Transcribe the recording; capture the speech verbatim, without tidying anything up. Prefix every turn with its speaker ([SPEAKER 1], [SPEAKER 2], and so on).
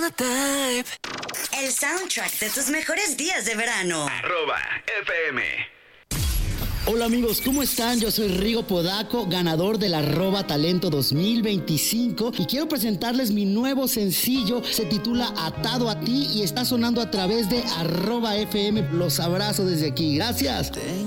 [SPEAKER 1] the type.
[SPEAKER 2] El soundtrack de tus mejores días de verano.
[SPEAKER 3] Arroba F M.
[SPEAKER 4] Hola amigos, ¿cómo están? Yo soy Rigo Podaco, ganador del Arroba Talento dos mil veinticinco, y quiero presentarles mi nuevo sencillo. Se titula Atado a ti y está sonando a través de Arroba F M. Los abrazo desde aquí, gracias.
[SPEAKER 1] Tengo